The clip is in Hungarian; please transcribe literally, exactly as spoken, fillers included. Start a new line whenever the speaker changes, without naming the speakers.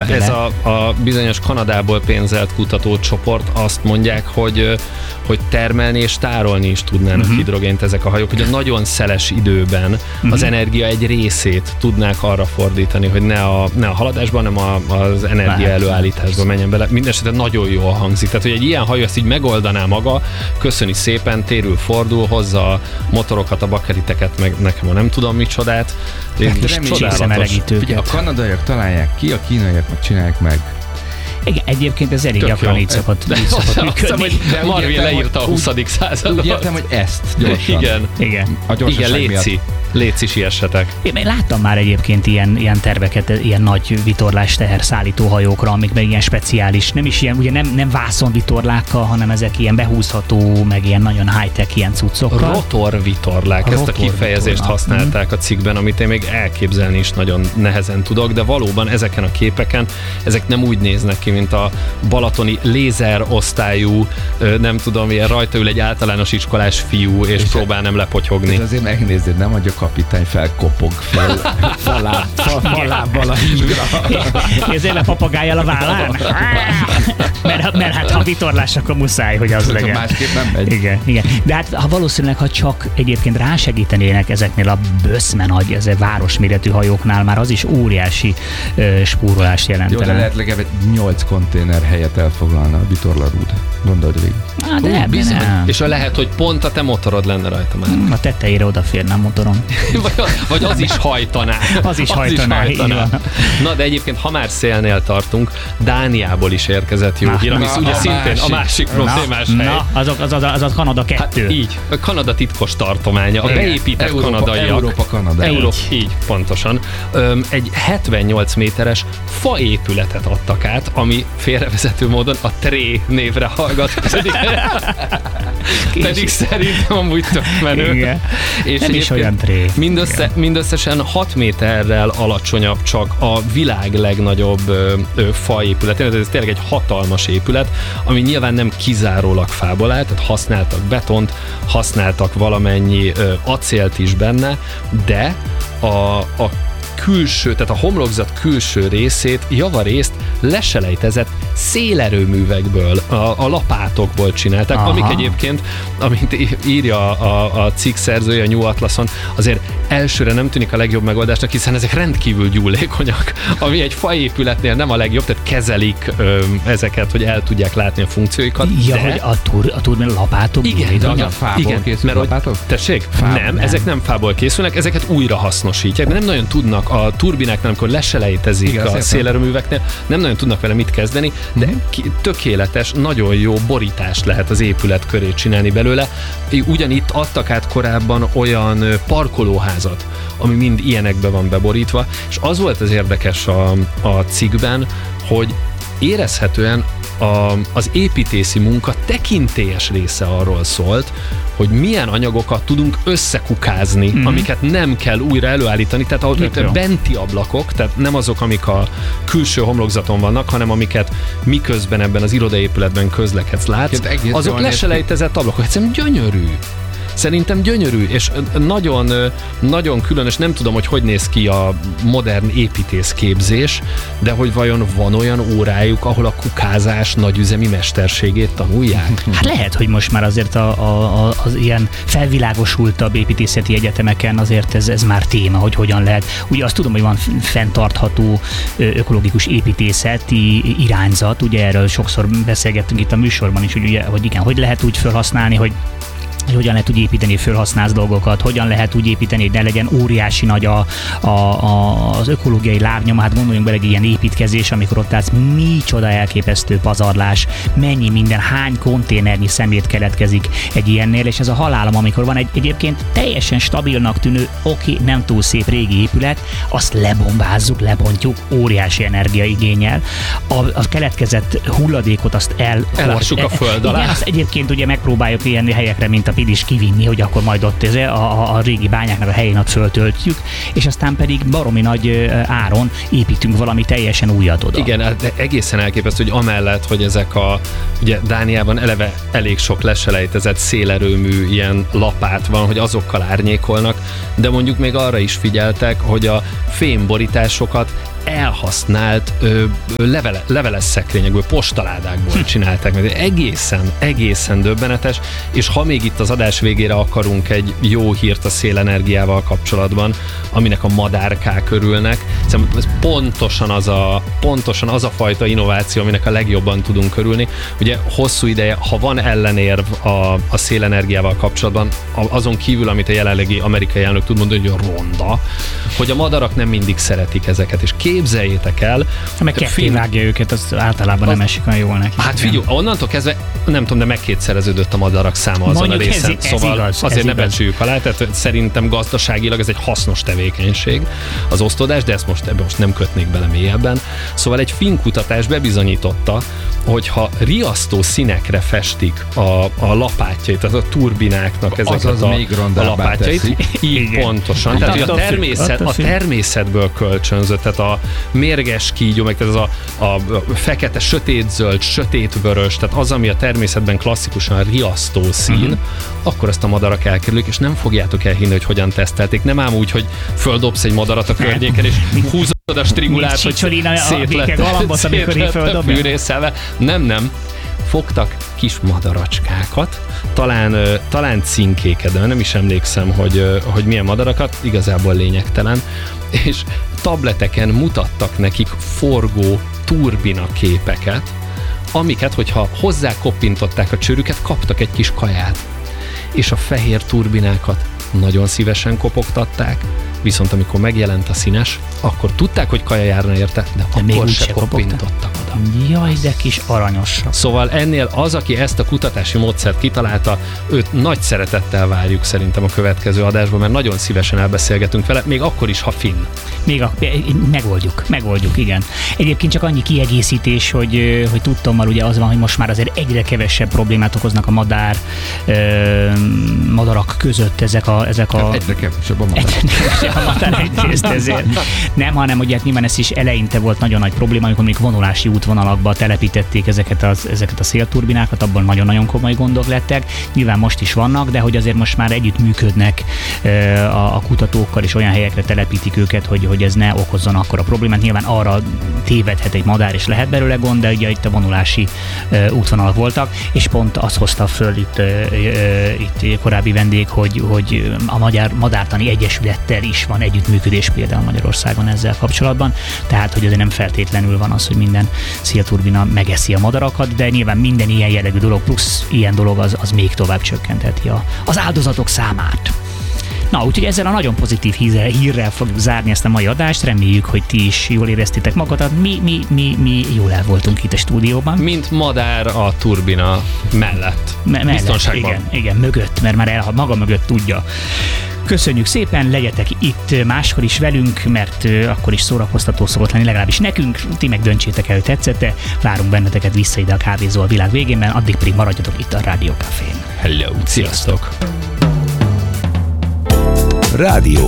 ez a, a bizonyos Kanadából pénzelt kutatócsoport azt mondják, hogy, hogy termelni és tárolni is tudnának uh-huh. hidrogént ezek a hajók, hogy a nagyon szeles időben uh-huh. az energia egy részét tudnák arra fordítani, hogy ne a, ne a haladásban, hanem a, az energia előállításba menjen bele. Mindenesetre nagyon jól hangzik. Tehát, hogy egy ilyen hajó ezt így megoldaná maga, köszöni szépen, térül, fordul, hozza a motorokat, a bakeriteket, meg nekem a nem tudom micsodát.
Csodálatos.
Ugye a kanadaiak találják ki, a kínaiak meg csinálják meg.
Igen, egyébként ez elég gyakran így szokott működni.
Marvin leírta a huszadik századot.
Úgy értem, hogy ezt gyorsan.
Igen.
Igen.
A
Igen, léci. Léci siessetek.
Én, én láttam már egyébként ilyen, ilyen terveket, ilyen nagy vitorlás teherszállító hajókra, amik meg ilyen speciális, nem is ilyen, ugye nem, nem vászonvitorlákkal, hanem ezek ilyen behúzható, meg ilyen nagyon high-tech ilyen cuccokkal.
Rotorvitorlák, ezt a kifejezést használták a cikkben, amit én még elképzelni is nagyon nehezen tudok, de valóban ezeken a képeken, ezek nem úgy néznek ki, mint a balatoni lézer osztályú, nem tudom, ilyen rajta ül egy általános iskolás fiú, és, és próbál nem lepotyogni.
Ez azért megnézed, nem, hogy a kapitány felkopog fel falá, fal, falábbal a hígra.
Érzél a papagájjal a vállán? mert, mert hát ha vitorlás, akkor muszáj, hogy az legyen.
Másképp nem megy.
Igen, igen. De hát ha valószínűleg, ha csak egyébként rásegítenének ezeknél a böszme nagy, ez a városméretű hajóknál, már az is óriási uh, spórolást jelentene.
Jó, de lehet legalább nyolc konténer helyet elfoglalna a vitorlarúd. Gondold végig.
Ah, de nem,
bizony.
nem.
És lehet, hogy pont a te motorod lenne rajta már.
Hmm, a tetejére odaférne a motorom.
vagy, vagy az is hajtaná.
Az is hajtaná.
Is hajtaná. Na, de egyébként, ha már szélnél tartunk, Dániából is érkezett jó hír, ami ugye
a
szintén
másik.
a másik problémás
na,
hely.
Na, azok, az, az, az a Kanada kettő.
Hát így, a Kanada titkos tartománya, a beépített
Európa,
kanadaiak.
Európa, Kanada.
Európa, így. így, pontosan. Öm, egy hetvennyolc méteres faépületet adtak át, ami félrevezető módon a Tré névre hallgat. Pedig, pedig szerintem amúgy tök menő.
Igen.
És
nem is olyan Tré.
Mindössze, mindösszesen hat méterrel alacsonyabb csak a világ legnagyobb ö, ö, faépület. Ez tényleg egy hatalmas épület, ami nyilván nem kizárólag fából áll, tehát használtak betont, használtak valamennyi ö, acélt is benne, de a, a külső, tehát a homlokzat külső részét javarészt leselejtezett szélerőművekből, a, a lapátokból csinálták, aha. amik egyébként, amint írja a, a cikk szerzője a New Atlason, azért elsőre nem tűnik a legjobb megoldásnak, hiszen ezek rendkívül gyúlékonyak, ami egy faépületnél nem a legjobb, tehát kezelik ö, ezeket, hogy el tudják látni a funkcióikat.
Ja,
de...
hogy a, tur, a turmén lapátok?
Igen, de a
fából
igen,
készül lapátok?
Tessék?
Fából,
nem,
nem,
ezek nem fából készülnek, ezeket újra hasznosítják, de nem nagyon tudnak a turbináknál, amikor leselejtezik igen, a szélerőműveknél, nem nagyon tudnak vele mit kezdeni, de mm-hmm. ki, tökéletes, nagyon jó borítást lehet az épület köré csinálni belőle. Ugyanitt adtak át korábban olyan parkolóházat, ami mind ilyenekbe van beborítva, és az volt az érdekes a, a cikkben, hogy érezhetően a, az építészi munka tekintélyes része arról szólt, hogy milyen anyagokat tudunk összekukázni, mm-hmm. amiket nem kell újra előállítani, tehát a benti ablakok, tehát nem azok, amik a külső homlokzaton vannak, hanem amiket miközben ebben az irodaépületben közlekedsz látsz, azok leselejtezett ablakok. Egyszerűen gyönyörű. Szerintem gyönyörű, és nagyon, nagyon különös, nem tudom, hogy hogy néz ki a modern építészképzés, de hogy vajon van olyan órájuk, ahol a kukázás nagyüzemi mesterségét tanulják?
Hát lehet, hogy most már azért a, a, a, az ilyen felvilágosultabb építészeti egyetemeken azért ez, ez már téma, hogy hogyan lehet. Ugye azt tudom, hogy van fenntartható ökológikus építészeti irányzat, ugye erről sokszor beszélgettünk itt a műsorban is, hogy, ugye, hogy igen, hogy lehet úgy felhasználni, hogy hogy hogyan lehet úgy építeni, hogy fölhasználsz dolgokat, hogyan lehet úgy építeni, hogy ne legyen óriási nagy a, a, a, az ökológiai lábnyom. Hát gondoljunk bele egy ilyen építkezés, amikor ott állsz, micsoda elképesztő pazarlás, mennyi minden, hány konténernyi szemét keletkezik egy ilyennél, és ez a halálom, amikor van egy egyébként teljesen stabilnak tűnő, oké, nem túl szép régi épület, azt lebombázzuk, lebontjuk, óriási energiaigénnyel. A, a keletkezett hulladékot azt el...
Elássuk a föld alá.
Igen, azt egyébként ugye megpróbáljuk ilyen helyekre, mint a Pidis kivinni, hogy akkor majd ott ez, a, a, a régi bányáknak a helyén ott föltöltjük, és aztán pedig baromi nagy áron építünk valami teljesen újat oda.
Igen, de egészen elképesztő, hogy amellett, hogy ezek a, ugye Dániában eleve elég sok leselejtezett szélerőmű ilyen lapát van, hogy azokkal árnyékolnak, de mondjuk még arra is figyeltek, hogy a fémborításokat elhasznált ö, levele, leveles szekrényekből, postaládákból csinálták meg. Egészen, egészen döbbenetes, és ha még itt az adás végére akarunk egy jó hírt a szélenergiával kapcsolatban, aminek a madárkák örülnek, szerintem ez pontosan az a, pontosan az a fajta innováció, aminek a legjobban tudunk örülni. Ugye hosszú ideje, ha van ellenérv a, a szélenergiával kapcsolatban, azon kívül, amit a jelenlegi amerikai elnök tud mondani, hogy a ronda, hogy a madarak nem mindig szeretik ezeket, és képzeljétek el.
Meg ketté vágja őket, az általában az, nem esik olyan jól neki.
Hát figyelj, onnantól kezdve, nem tudom, de megkétszereződött a madarak száma azon
mondjuk
a részen.
Ez, ez
szóval
igaz,
azért
ez
ne
igaz.
becsüljük alá, tehát szerintem gazdaságilag ez egy hasznos tevékenység, az osztódás, de ezt most, ebben most nem kötnék bele mélyebben. Szóval egy finn kutatás bebizonyította, hogyha riasztó színekre festik a, a lapátjait, tehát a turbináknak ezeket
az
a,
még
a lapátjait,
teszi.
így pontosan. Tehát hogy a, természet, a természetből kölcsönzött, tehát a mérges kígyó, meg tehát az a, a fekete, sötétzöld, sötétvörös, tehát az, ami a természetben klasszikusan riasztó szín, uh-huh. akkor ezt a madarak elkerülik, és nem fogjátok elhinni, hogy hogyan tesztelték. Nem ám úgy, hogy földobsz egy madarat a környéken, és húzod a strigulát, hogy szétlett a fűrészelve. Nem, nem. Fogtak kis madaracskákat, talán, talán cinkéket, de nem is emlékszem, hogy, hogy milyen madarakat, igazából lényegtelen, és tableteken mutattak nekik forgó turbina képeket, amiket, hogyha hozzá koppintották a csőrüket, kaptak egy kis kaját. És a fehér turbinákat nagyon szívesen kopogtatták, viszont amikor megjelent a színes, akkor tudták, hogy kaja járna érte, de, de akkor se koppintottak oda.
Jaj, de kis aranyosak.
Szóval ennél az, aki ezt a kutatási módszert kitalálta, őt nagy szeretettel várjuk szerintem a következő adásban, mert nagyon szívesen elbeszélgetünk vele, még akkor is, ha finn.
Még a, megoldjuk, megoldjuk, igen. Egyébként csak annyi kiegészítés, hogy, hogy tudtommal ugye az van, hogy most már azért egyre kevesebb problémát okoznak a madár, ö, madarak között ezek a... Ezek a
egyre kevesebb a madár.
A madár egyrészt ezért. Nem, hanem ugye hát nyilván ez is eleinte volt nagyon nagy probléma, amikor még vonulási útvonalakba telepítették ezeket, az, ezeket a szélturbinákat, abban nagyon-nagyon komoly gondok lettek. Nyilván most is vannak, de hogy azért most már együtt működnek a, a kutatókkal, és olyan helyekre telepítik őket, hogy, hogy ez ne okozzon akkora problémát. Nyilván arra tévedhet egy madár, és lehet belőle gond, de ugye itt a vonulási útvonalak voltak, és pont azt hozta föl itt, itt korábbi vendég, hogy, hogy a Magyar Madártani Egyesülettel is van együttműködés például Magyarországon ezzel kapcsolatban, tehát hogy azért nem feltétlenül van az, hogy minden szélturbina megeszi a madarakat, de nyilván minden ilyen jellegű dolog plusz ilyen dolog az, az még tovább csökkentheti a, az áldozatok számát. Na, úgyhogy ezzel a nagyon pozitív hírrel, hírrel fogjuk zárni ezt a mai adást. Reméljük, hogy ti is jól éreztétek magadat. Mi, mi, mi, mi jól el voltunk itt a stúdióban.
Mint madár a turbina mellett.
Me- mellett
biztonságban.
Igen, igen, mögött, mert már elhad, maga mögött tudja. Köszönjük szépen, legyetek itt máskor is velünk, mert akkor is szórakoztató szokott lenni, legalábbis nekünk. Ti meg döntsétek el, hogy tetszette. Várunk benneteket vissza ide a Kávézó a világ végénben, addig pedig maradjatok itt a Rádió Cafén.
Hello, sziasztok!
Rádió